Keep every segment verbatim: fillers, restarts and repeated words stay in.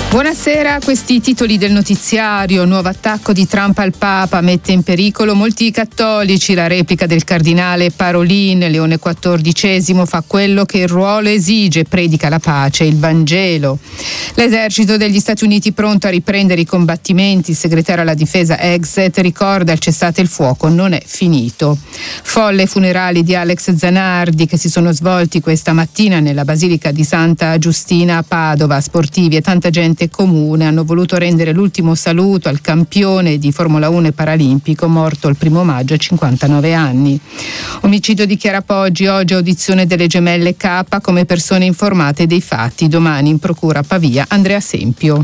Buonasera, questi i titoli del notiziario. Nuovo attacco di Trump al Papa mette in pericolo molti cattolici. La replica del cardinale Parolin. Leone quattordicesimo fa quello che il ruolo esige, predica la pace e il Vangelo. L'esercito degli Stati Uniti pronto a riprendere i combattimenti. Il segretario alla difesa Exet ricorda il cessate il fuoco non è finito. Folle funerali di Alex Zanardi che si sono svolti questa mattina nella Basilica di Santa Giustina a Padova. Sportivi e tanta gente comune hanno voluto rendere l'ultimo saluto al campione di Formula uno e paralimpico morto il primo maggio a cinquantanove anni. Omicidio di Chiara Poggi, oggi audizione delle gemelle K come persone informate dei fatti, domani in procura a Pavia Andrea Sempio.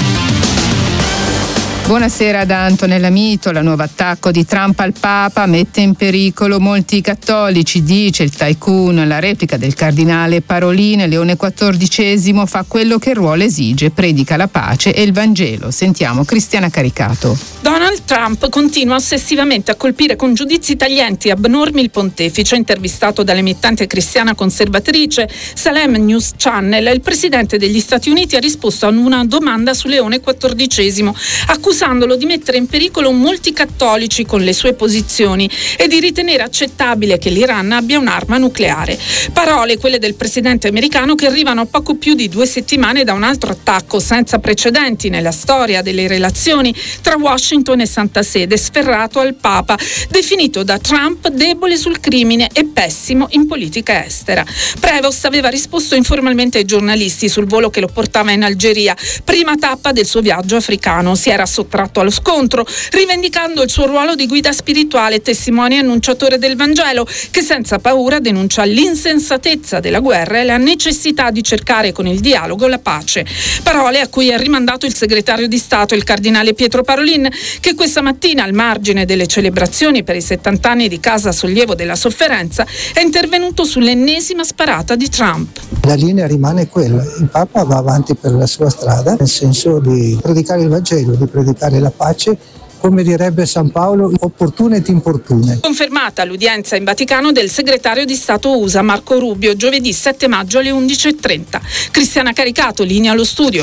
Buonasera da Antonella Mito. La nuovo attacco di Trump al Papa mette in pericolo molti cattolici, dice il tycoon. La replica del cardinale Parolin. Leone quattordicesimo fa quello che il ruolo esige, predica la pace e il Vangelo. Sentiamo Cristiana Caricato. Donald Trump continua ossessivamente a colpire con giudizi taglienti e abnormi il pontefice. Intervistato dall'emittente cristiana conservatrice Salem News Channel, il presidente degli Stati Uniti ha risposto a una domanda su Leone quattordicesimo, accusandolo di mettere in pericolo molti cattolici con le sue posizioni e di ritenere accettabile che l'Iran abbia un'arma nucleare. Parole, quelle del presidente americano, che arrivano a poco più di due settimane da un altro attacco senza precedenti nella storia delle relazioni tra Washington e Santa Sede, sferrato al Papa, definito da Trump debole sul crimine e pessimo in politica estera. Prevost aveva risposto informalmente ai giornalisti sul volo che lo portava in Algeria, prima tappa del suo viaggio africano. Si era sottratto allo scontro, rivendicando il suo ruolo di guida spirituale, testimone e annunciatore del Vangelo, che senza paura denuncia l'insensatezza della guerra e la necessità di cercare con il dialogo la pace. Parole a cui ha rimandato il segretario di Stato, il cardinale Pietro Parolin, che questa mattina, al margine delle celebrazioni per i settanta anni di Casa Sollievo della Sofferenza, è intervenuto sull'ennesima sparata di Trump. La linea rimane quella: il Papa va avanti per la sua strada, nel senso di predicare il Vangelo, di predicare la pace, come direbbe San Paolo, opportune ed importune. Confermata l'udienza in Vaticano del segretario di Stato U S A Marco Rubio, giovedì sette maggio alle undici e trenta. Cristiana Caricato, linea allo studio.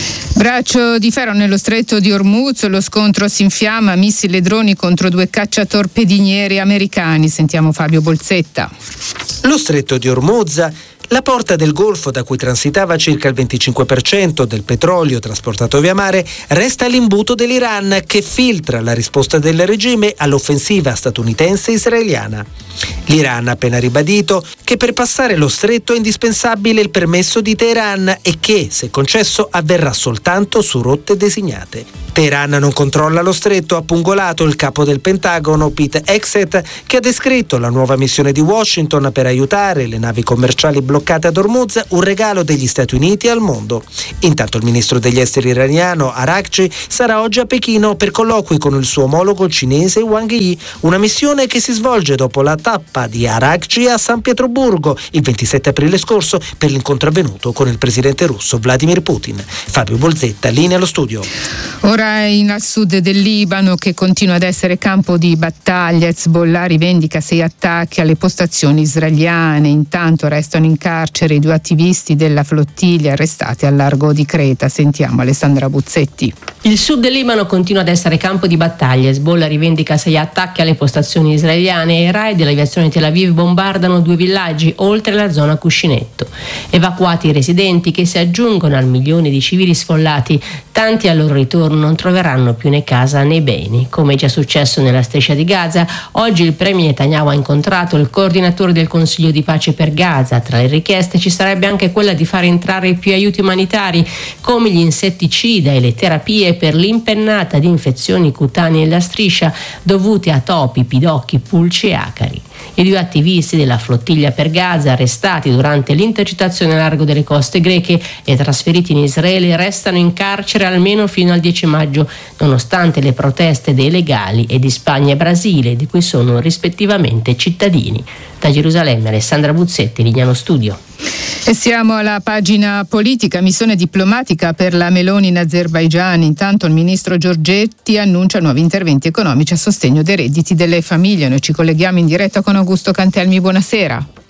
Braccio di ferro nello stretto di Hormuz, lo scontro si infiamma, missili e droni contro due cacciatorpedinieri americani. Sentiamo Fabio Bolzetta. Lo stretto di Hormuz, la porta del Golfo da cui transitava circa il venticinque per cento del petrolio trasportato via mare, resta l'imbuto dell'Iran che filtra la risposta del regime all'offensiva statunitense e israeliana. L'Iran ha appena ribadito che per passare lo stretto è indispensabile il permesso di Teheran e che, se concesso, avverrà soltanto su rotte designate. Teheran non controlla lo stretto, ha pungolato il capo del Pentagono Pete Hegseth, che ha descritto la nuova missione di Washington per aiutare le navi commerciali bloccate ad Hormuz un regalo degli Stati Uniti al mondo. Intanto il ministro degli esteri iraniano Araghchi sarà oggi a Pechino per colloqui con il suo omologo cinese Wang Yi, una missione che si svolge dopo la tappa di Araghchi a San Pietroburgo il ventisette aprile scorso per l'incontro avvenuto con il presidente russo Vladimir Putin. Fabio Bolzetta, linea allo studio. Ora in al sud del Libano, che continua ad essere campo di battaglia, Hezbollah rivendica sei attacchi alle postazioni israeliane. Intanto restano in carcere i due attivisti della flottiglia arrestati al largo di Creta. Sentiamo Alessandra Buzzetti. Il sud del Libano continua ad essere campo di battaglia. Hezbollah rivendica sei attacchi alle postazioni israeliane e i raid dell'aviazione di Tel Aviv bombardano due villaggi oltre la zona cuscinetto. Evacuati i residenti, che si aggiungono al milione di civili sfollati, tanti al loro ritorno non troveranno più né casa né beni. Come è già successo nella striscia di Gaza, oggi il premier Netanyahu ha incontrato il coordinatore del Consiglio di pace per Gaza. Tra le richieste ci sarebbe anche quella di far entrare più aiuti umanitari, come gli insetticida e le terapie per l'impennata di infezioni cutanee nella striscia dovute a topi, pidocchi, pulci e acari. I due attivisti della flottiglia per Gaza, arrestati durante l'intercettazione a largo delle coste greche e trasferiti in Israele, restano in carcere almeno fino al dieci maggio, nonostante le proteste dei legali e di Spagna e Brasile, di cui sono rispettivamente cittadini. Da Gerusalemme, Alessandra Buzzetti, linea allo studio. E siamo alla pagina politica. Missione diplomatica per la Meloni in Azerbaigian. Intanto il ministro Giorgetti annuncia nuovi interventi economici a sostegno dei redditi delle famiglie. Noi ci colleghiamo in diretta con Augusto Cantelmi. Buonasera.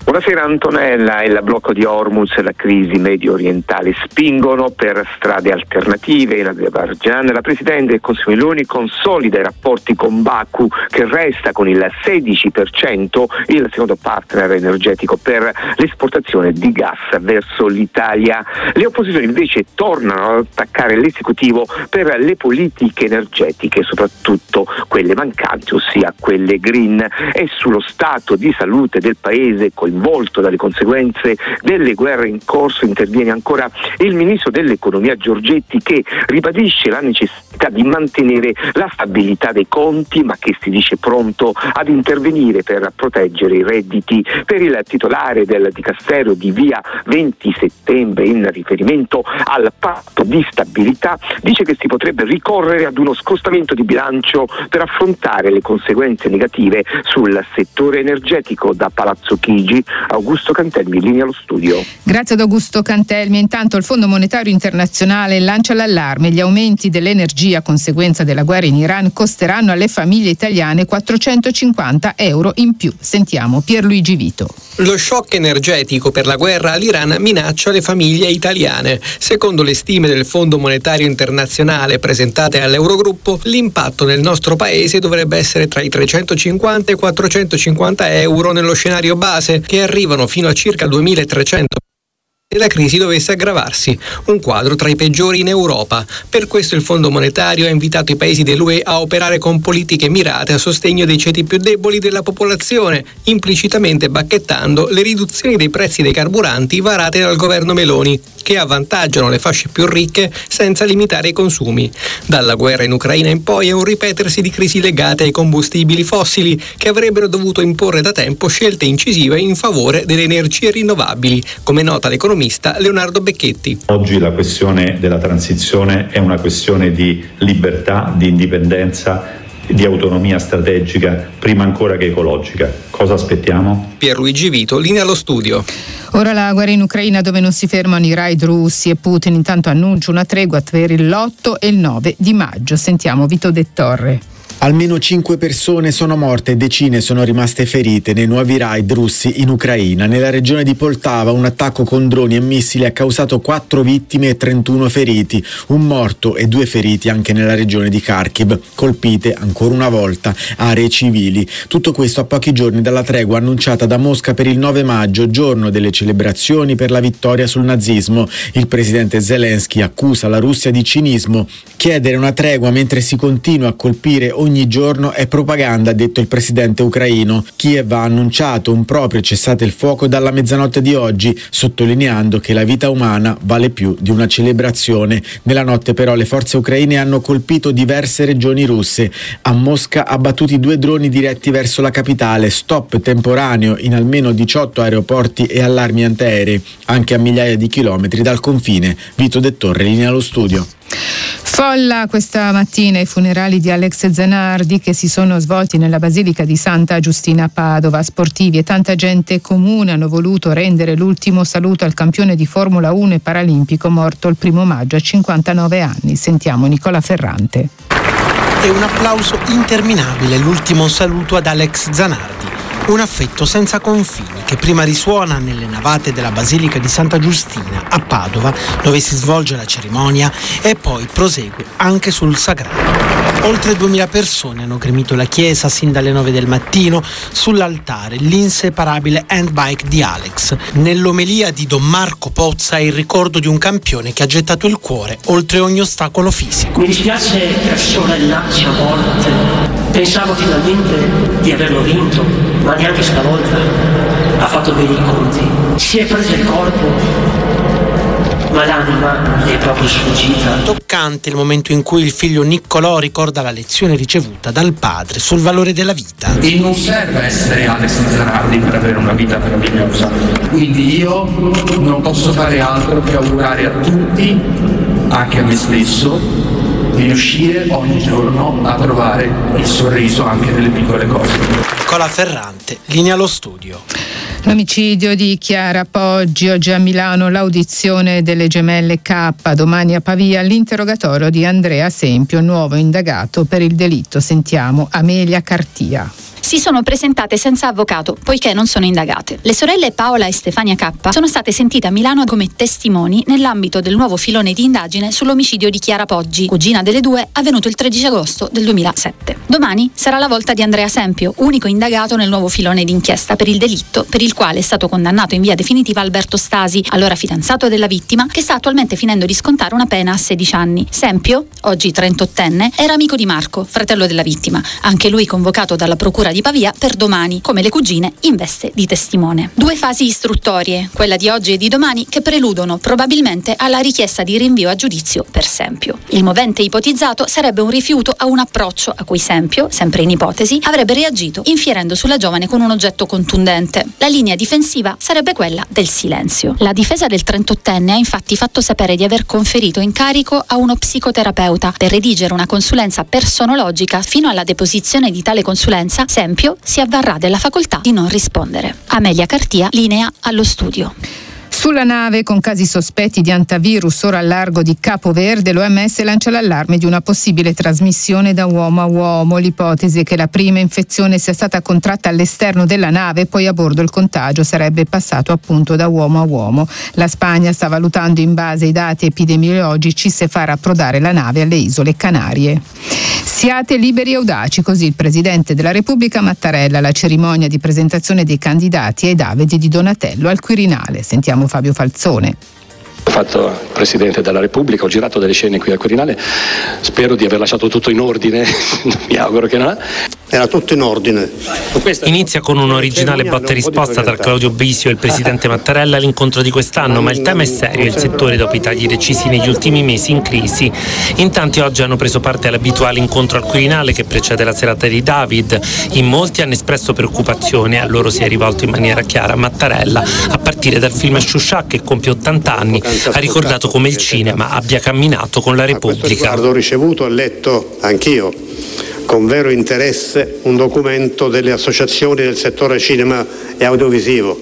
Buonasera Antonella. Il blocco di Hormuz e la crisi medio orientale spingono per strade alternative. In Azerbaijan la Presidente del Consiglio Meloni consolida i rapporti con Baku, che resta con il sedici per cento il secondo partner energetico per l'esportazione di gas verso l'Italia. Le opposizioni invece tornano ad attaccare l'esecutivo per le politiche energetiche, soprattutto quelle mancanti, ossia quelle green, e sullo stato di salute del paese coinvolto dalle conseguenze delle guerre in corso interviene ancora il ministro dell'economia Giorgetti, che ribadisce la necessità di mantenere la stabilità dei conti, ma che si dice pronto ad intervenire per proteggere i redditi. Per il titolare del Dicastero di via venti settembre, in riferimento al patto di stabilità, dice che si potrebbe ricorrere ad uno scostamento di bilancio per affrontare le conseguenze negative sul settore energetico. Da Palazzo Chigi, Augusto Cantelmi, in linea allo studio. Grazie ad Augusto Cantelmi. Intanto il Fondo Monetario Internazionale lancia l'allarme: gli aumenti dell'energia a conseguenza della guerra in Iran costeranno alle famiglie italiane quattrocentocinquanta euro in più. Sentiamo Pierluigi Vito. Lo shock energetico per la guerra all'Iran minaccia le famiglie italiane. Secondo le stime del Fondo Monetario Internazionale presentate all'Eurogruppo, l'impatto nel nostro paese dovrebbe essere tra i trecentocinquanta e i quattrocentocinquanta euro nello scenario base, che arrivano fino a circa duemilatrecento se la crisi dovesse aggravarsi, un quadro tra i peggiori in Europa. Per questo il Fondo Monetario ha invitato i paesi dell'U E a operare con politiche mirate a sostegno dei ceti più deboli della popolazione, implicitamente bacchettando le riduzioni dei prezzi dei carburanti varate dal governo Meloni, che avvantaggiano le fasce più ricche senza limitare i consumi. Dalla guerra in Ucraina in poi è un ripetersi di crisi legate ai combustibili fossili, che avrebbero dovuto imporre da tempo scelte incisive in favore delle energie rinnovabili, come nota l'economista Leonardo Becchetti. Oggi la questione della transizione è una questione di libertà, di indipendenza, di autonomia strategica, prima ancora che ecologica. Cosa aspettiamo? Pierluigi Vito, linea allo studio. Ora la guerra in Ucraina, dove non si fermano i raid russi, e Putin intanto annuncia una tregua per l'otto e il nove di maggio. Sentiamo Vito De Torre. Almeno cinque persone sono morte e decine sono rimaste ferite nei nuovi raid russi in Ucraina. Nella regione di Poltava un attacco con droni e missili ha causato quattro vittime e trentuno feriti, un morto e due feriti anche nella regione di Kharkiv, colpite ancora una volta aree civili. Tutto questo a pochi giorni dalla tregua annunciata da Mosca per il nove maggio, giorno delle celebrazioni per la vittoria sul nazismo. Il presidente Zelensky accusa la Russia di cinismo. Chiedere una tregua mentre si continua a colpire ogni Ogni giorno è propaganda, ha detto il presidente ucraino. Kiev ha annunciato un proprio cessate il fuoco dalla mezzanotte di oggi, sottolineando che la vita umana vale più di una celebrazione. Nella notte però le forze ucraine hanno colpito diverse regioni russe. A Mosca abbattuti due droni diretti verso la capitale, stop temporaneo in almeno diciotto aeroporti e allarmi antiaerei, anche a migliaia di chilometri dal confine. Vito De Torre, linea allo studio. Folla questa mattina i funerali di Alex Zanardi, che si sono svolti nella Basilica di Santa Giustina a Padova. Sportivi e tanta gente comune hanno voluto rendere l'ultimo saluto al campione di Formula uno e paralimpico morto il primo maggio a cinquantanove anni. Sentiamo Nicola Ferrante. È un applauso interminabile l'ultimo saluto ad Alex Zanardi. Un affetto senza confini che prima risuona nelle navate della Basilica di Santa Giustina a Padova, dove si svolge la cerimonia, e poi prosegue anche sul Sagrario. Oltre duemila persone hanno gremito la chiesa sin dalle nove del mattino, sull'altare l'inseparabile handbike di Alex. Nell'omelia di Don Marco Pozza è il ricordo di un campione che ha gettato il cuore oltre ogni ostacolo fisico. Mi dispiace per sorellaccia morte. Pensavo finalmente di averlo vinto, ma neanche stavolta ha fatto bene i conti. Si è preso il corpo, ma l'anima gli è proprio sfuggita. Toccante il momento in cui il figlio Niccolò ricorda la lezione ricevuta dal padre sul valore della vita. E non serve essere Alex Zanardi per avere una vita meravigliosa. Quindi io non posso fare altro che augurare a tutti, anche a me stesso, di riuscire ogni giorno a trovare il sorriso anche nelle piccole cose. Nicola Ferrante, linea allo studio. L'omicidio di Chiara Poggi, oggi a Milano l'audizione delle gemelle K, domani a Pavia l'interrogatorio di Andrea Sempio, nuovo indagato per il delitto. Sentiamo Amelia Cartia. si sono presentate senza avvocato poiché non sono indagate. Le sorelle Paola e Stefania K sono state sentite a Milano come testimoni nell'ambito del nuovo filone di indagine sull'omicidio di Chiara Poggi, cugina delle due, avvenuto il tredici agosto del duemilasette. Domani sarà la volta di Andrea Sempio, unico indagato nel nuovo filone d'inchiesta per il delitto per il quale è stato condannato in via definitiva Alberto Stasi, allora fidanzato della vittima, che sta attualmente finendo di scontare una pena a sedici anni. Sempio, oggi trentottenne, era amico di Marco, fratello della vittima, anche lui convocato dalla procura di Pavia per domani, come le cugine, in veste di testimone. Due fasi istruttorie, quella di oggi e di domani, che preludono probabilmente alla richiesta di rinvio a giudizio per Sempio. Il movente ipotizzato sarebbe un rifiuto a un approccio a cui Sempio, sempre in ipotesi, avrebbe reagito infierendo sulla giovane con un oggetto contundente. La linea difensiva sarebbe quella del silenzio. La difesa del trentottenne ha infatti fatto sapere di aver conferito incarico a uno psicoterapeuta per redigere una consulenza personologica. Fino alla deposizione di tale consulenza, Sempio si avvarrà della facoltà di non rispondere. Amelia Cartia, linea allo studio. Sulla nave con casi sospetti di antivirus ora al largo di Capo Verde, l'O M S lancia l'allarme di una possibile trasmissione da uomo a uomo. L'ipotesi è che la prima infezione sia stata contratta all'esterno della nave e poi a bordo il contagio sarebbe passato appunto da uomo a uomo. La Spagna sta valutando in base ai dati epidemiologici se far approdare la nave alle isole Canarie. Siate liberi e audaci, così il Presidente della Repubblica Mattarella alla cerimonia di presentazione dei candidati ai Davide di Donatello al Quirinale. Sentiamo Fabio Falzone. Ho fatto Presidente della Repubblica, ho girato delle scene qui al Quirinale, spero di aver lasciato tutto in ordine, mi auguro che no. Era tutto in ordine. Inizia con un'originale botta e risposta tra Claudio Bisio e il Presidente Mattarella l'incontro di quest'anno, ma il tema è serio, il settore dopo i tagli decisi negli ultimi mesi in crisi. In tanti oggi hanno preso parte all'abituale incontro al Quirinale che precede la serata di David. In molti hanno espresso preoccupazione, a loro si è rivolto in maniera chiara Mattarella, a partire dal film Sciuscià che compie ottanta anni, ha ricordato come il cinema abbia camminato con la Repubblica. Ho ricevuto e letto anch'io con vero interesse un documento delle associazioni del settore cinema e audiovisivo.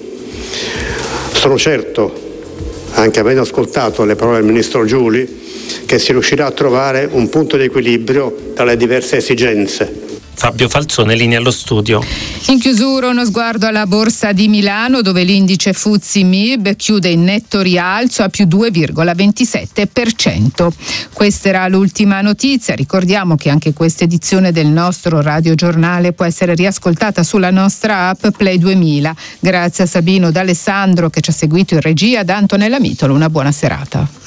Sono certo, anche avendo ascoltato le parole del Ministro Giuli, che si riuscirà a trovare un punto di equilibrio tra le diverse esigenze. Fabio Falzone, linea allo studio. In chiusura uno sguardo alla borsa di Milano, dove l'indice F T S E M I B chiude in netto rialzo a più due virgola ventisette per cento. Questa era l'ultima notizia. Ricordiamo che anche questa edizione del nostro radiogiornale può essere riascoltata sulla nostra app Play duemila. Grazie a Sabino D'Alessandro che ci ha seguito in regia, da Antonella Mitolo. Una buona serata.